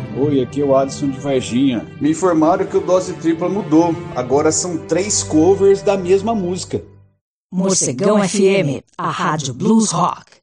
Oi, aqui é o Alisson de Varginha. Me informaram que o Dose Tripla mudou. Agora são 3 covers da mesma música. Morcegão FM, a rádio Blues Rock.